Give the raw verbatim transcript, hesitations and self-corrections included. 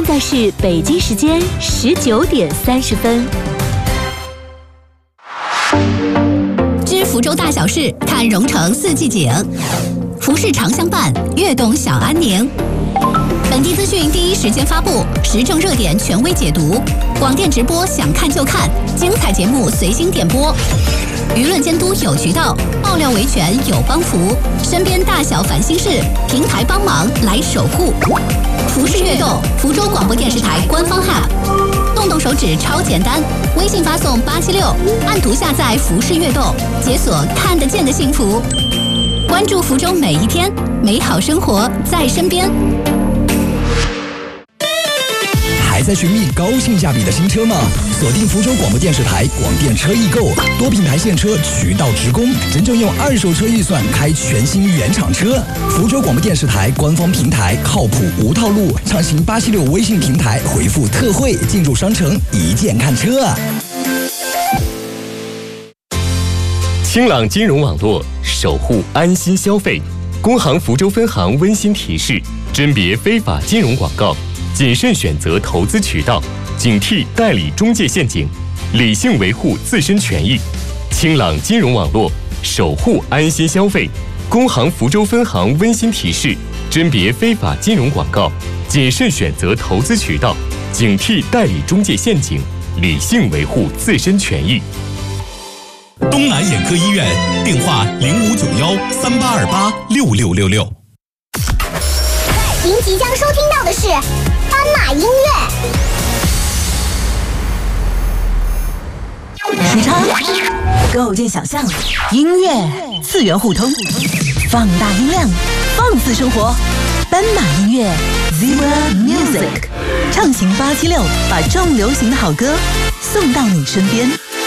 现在是北京时间十九点三十分。 知福州大小事，看蓉城四季景。服饰常相伴，悦动小安宁。本地资讯第一时间发布，时政热点权威解读，广电直播想看就看，精彩节目随心点播。舆论监督有渠道，爆料维权有帮扶，身边大小烦心事，平台帮忙来守护。服饰悦动，福州广播电视台官方 App， 动动手指超简单，微信发送八七六，按图下载服饰悦动，解锁看得见的幸福。关注福州每一天，美好生活在身边。 还在寻觅高性价比的新车吗？锁定福州广播电视台广电车易购，多品牌现车渠道直供，真正用二手车预算开全新原厂车。福州广播电视台官方平台靠谱无套路，畅行八七六微信平台回复特惠进入商城一键看车。 清朗金融网络，守护安心消费。工行福州分行温馨提示：甄别非法金融广告，谨慎选择投资渠道，警惕代理中介陷阱，理性维护自身权益。清朗金融网络，守护安心消费。工行福州分行温馨提示：甄别非法金融广告，谨慎选择投资渠道，警惕代理中介陷阱，理性维护自身权益。 东南眼科医院，电话零五九幺三八二八六六六六。 您即将收听到的是斑马音乐。 时差构建想象，音乐次元互通，放大音量，放肆生活。斑马音乐 Zebra Music， 畅行八七六，把重流行的好歌送到你身边。